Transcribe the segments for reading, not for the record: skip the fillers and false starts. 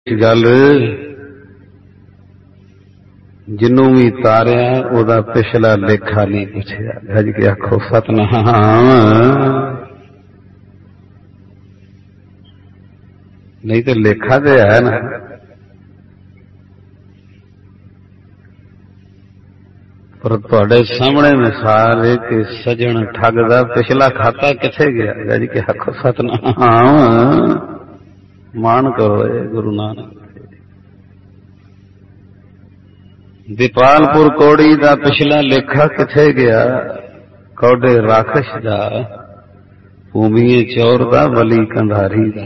गल जिन्नू भी तारिया ओदा पिछला लेखा नहीं पुछया। गज के आखो सतनाम। नहीं तो लेखा तो है ना। पर तुहाडे सामने मिसाल है कि सजन ठग दा पिछला खाता किथे गया। गज के आखो सतनाम। मान करो गुरु नानक। दीपालपुर कौड़ी दा पिछला लेखा किथे गया। कौडे राखश दा, भूमिए चौर दा, बली कंधारी दा।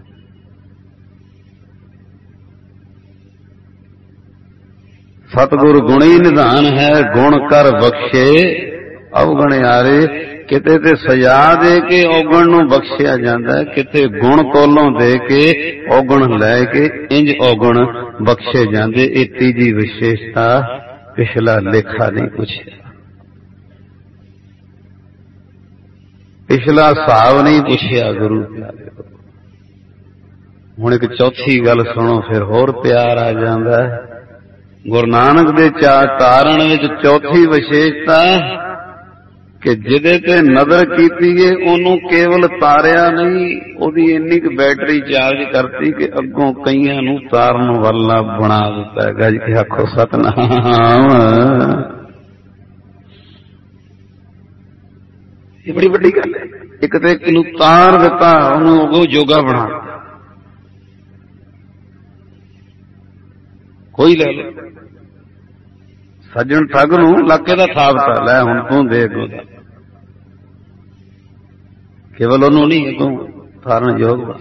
सतगुर गुणी निधान है, गुण कर बख्शे अवगणियारे। किते ते सजा दे के औगण नूं बख्शिया जांदा है, किते गुण कोलों दे के औगण लैके इंज औगण बख्शे जांदे। ये तीजी विशेषता पिछला लेखा नहीं पुछया, पिछला हिसाब नहीं पुछया गुरु प्यारे। हुण एक चौथी गल सुनो, फिर होर प्यार आ जांदा है। गुरु नानक दे तारण विच चौथी विशेषता कि जिदे ते नजर कीती है ओनू केवल तारिया नहीं, ओदी इन्नी क बैटरी चार्ज करती कि अगों कईयां नू तारन वाला बना दिता। गज के आखो सतनाम। ये बड़ी बड़ी गल है। एक तो एक नू तार दिता, ओनू अगों जोगा बना। कोई ले लो सज्जन ठग नू लाके दा थापता, लै हुण तू दे अगों दा। केवल उन्होंने नहीं अगों तारन योग बना।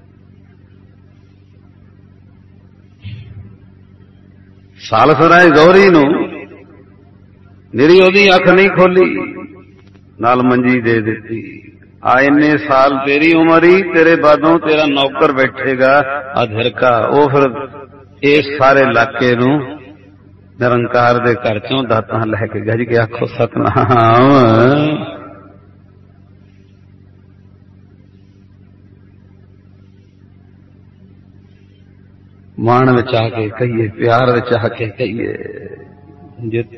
सालसराय गौरी नू निरी ओदी अख नहीं खोली, नाल मंजी दे दी। आ इन्ने साल तेरी उम्र ही, तेरे बादों तेरा नौकर बैठेगा अधरका। वो फिर इस सारे इलाके नू निरंकार दे घर चों दातां लैके। गज के आखो सतनाम। मान विच आके कहिए, प्यार विच आके कहिए।